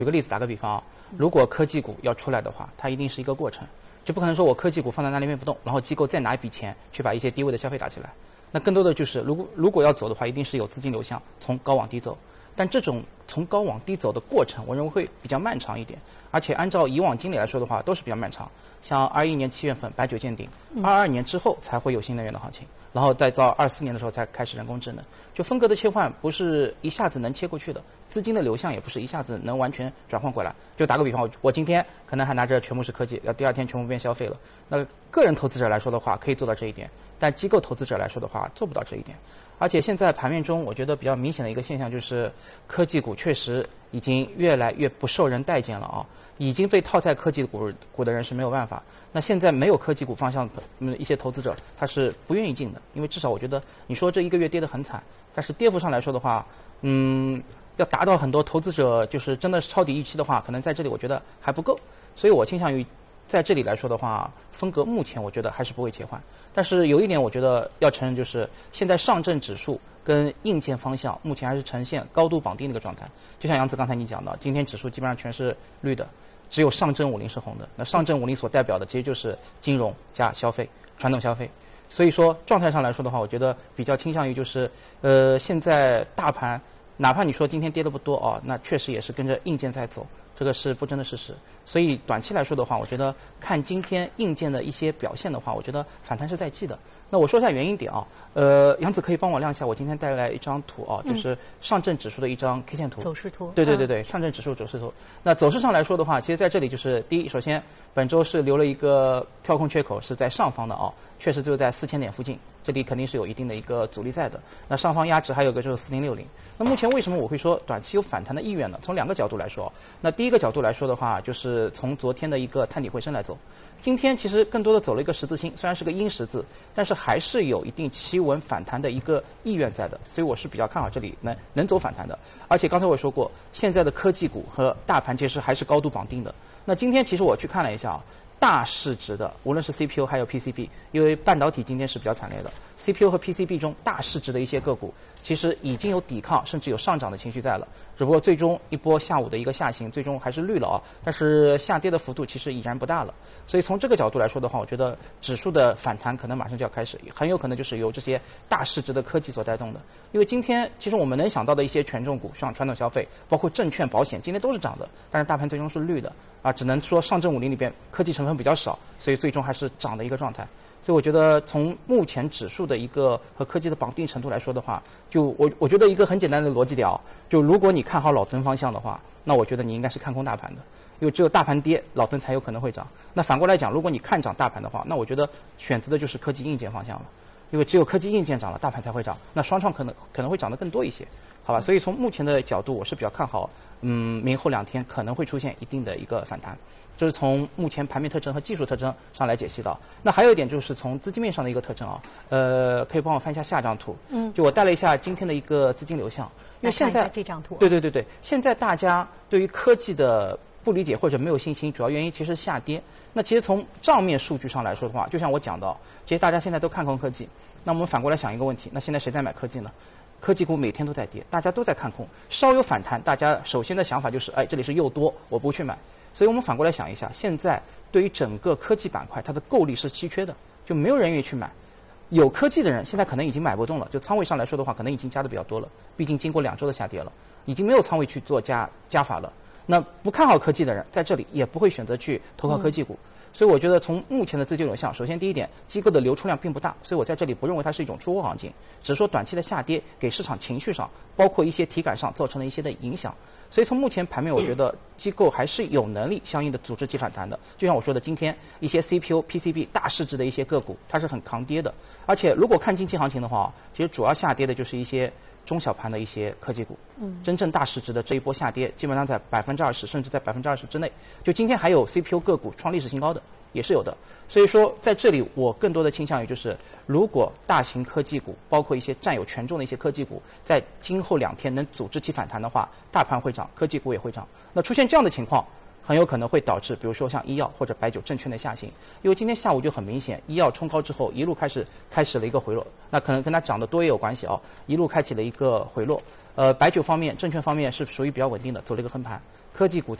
举个例子，打个比方啊，如果科技股要出来的话，它一定是一个过程，就不可能说我科技股放在那里面不动，然后机构再拿一笔钱去把一些低位的消费打起来。那更多的就是，如果要走的话，一定是有资金流向从高往低走。但这种从高往低走的过程，我认为会比较漫长一点，而且按照以往经历来说的话，都是比较漫长。像21年7月份白酒见顶，22年之后才会有新能源的行情，然后再到24年的时候才开始人工智能。就风格的切换不是一下子能切过去的，资金的流向也不是一下子能完全转换过来。就打个比方，我今天可能还拿着全部是科技，要第二天全部变消费了。那个人投资者来说的话，可以做到这一点，但机构投资者来说的话，做不到这一点。而且现在盘面中，我觉得比较明显的一个现象就是，科技股确实已经越来越不受人待见了啊！已经被套在科技股的人是没有办法。那现在没有科技股方向，一些投资者他是不愿意进的，因为至少我觉得，你说这一个月跌得很惨，但是跌幅上来说的话，要达到很多投资者就是真的是抄底预期的话，可能在这里我觉得还不够。所以我倾向于在这里来说的话，风格目前我觉得还是不会切换。但是有一点我觉得要承认，就是现在上证指数跟硬件方向目前还是呈现高度绑定的一个状态。就像杨子刚才你讲的，今天指数基本上全是绿的，只有上证50是红的。那上证50所代表的其实就是金融加消费，传统消费。所以说状态上来说的话，我觉得比较倾向于就是现在大盘哪怕你说今天跌得不多啊，那确实也是跟着硬件在走，这个是不争的事实。所以短期来说的话，我觉得看今天硬件的一些表现的话，我觉得反弹是在即的。那我说一下原因点啊，杨子可以帮我亮一下我今天带来一张图啊，就是上证指数的一张 K 线图。 走势图。 对，上证指数走势图。那走势上来说的话，其实在这里就是第一，首先本周是留了一个跳空缺口，是在上方的啊，确实就在4000点附近，这里肯定是有一定的一个阻力在的。那上方压制还有个就是4060。那目前为什么我会说短期有反弹的意愿呢？从两个角度来说，那第一个角度来说的话，就是从昨天的一个探底回升来走。今天其实更多的走了一个十字星，虽然是个阴十字，但是还是有一定企稳反弹的一个意愿在的，所以我是比较看好这里能走反弹的。而且刚才我说过，现在的科技股和大盘其实还是高度绑定的。那今天其实我去看了一下啊，大市值的无论是 CPU 还有 PCB， 因为半导体今天是比较惨烈的 ，CPU 和 PCB 中大市值的一些个股，其实已经有抵抗甚至有上涨的情绪在了。只不过最终一波下午的一个下行，最终还是绿了啊，但是下跌的幅度其实已然不大了。所以从这个角度来说的话，我觉得指数的反弹可能马上就要开始，很有可能就是由这些大市值的科技所带动的。因为今天其实我们能想到的一些权重股，像传统消费，包括证券、保险，今天都是涨的，但是大盘最终是绿的啊，只能说上证50里边科技成分比较少，所以最终还是涨的一个状态。所以我觉得从目前指数的一个和科技的绑定程度来说的话，就我觉得一个很简单的逻辑点啊，就如果你看好老灯方向的话，那我觉得你应该是看空大盘的，因为只有大盘跌，老灯才有可能会涨。那反过来讲，如果你看涨大盘的话，那我觉得选择的就是科技硬件方向了，因为只有科技硬件涨了，大盘才会涨，那双创可能会涨得更多一些，好吧？所以从目前的角度，我是比较看好，明后2天可能会出现一定的一个反弹。这是从目前盘面特征和技术特征上来解析的。那还有一点就是从资金面上的一个特征啊，可以帮我翻一下下张图。就我带了一下今天的一个资金流向，因为现在这张图。 对，现在大家对于科技的不理解或者没有信心，主要原因其实是下跌。那其实从账面数据上来说的话，就像我讲的，其实大家现在都看空科技。那我们反过来想一个问题，那现在谁在买科技呢？科技股每天都在跌，大家都在看空，稍有反弹，大家首先的想法就是，这里是诱多，我不去买。所以我们反过来想一下，现在对于整个科技板块，它的购力是稀缺的，就没有人愿意去买。有科技的人现在可能已经买不动了，就仓位上来说的话，可能已经加的比较多了。毕竟经过2周的下跌了，已经没有仓位去做加法了。那不看好科技的人，在这里也不会选择去投靠科技股。所以我觉得从目前的资金流向，首先第一点，机构的流出量并不大，所以我在这里不认为它是一种出货行情，只是说短期的下跌给市场情绪上，包括一些体感上造成了一些的影响。所以从目前盘面，我觉得机构还是有能力相应的组织其反弹的。就像我说的，今天一些 CPU、PCB 大市值的一些个股，它是很抗跌的。而且如果看近期行情的话，其实主要下跌的就是一些中小盘的一些科技股。真正大市值的这一波下跌，基本上在20%甚至在20%之内。就今天还有 CPU 个股创历史新高的，也是有的。所以说在这里，我更多的倾向于就是，如果大型科技股，包括一些占有权重的一些科技股，在今后2天能组织其反弹的话，大盘会涨，科技股也会涨。那出现这样的情况，很有可能会导致，比如说像医药或者白酒证券的下行。因为今天下午就很明显，医药冲高之后，一路开始了一个回落，那可能跟它涨得多也有关系啊，一路开启了一个回落。白酒方面、证券方面是属于比较稳定的，走了一个横盘。 科技股